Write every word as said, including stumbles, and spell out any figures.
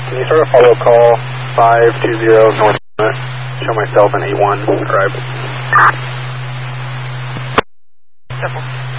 Can you start a follow call five two zero North? Show myself an A one arrived. Simple.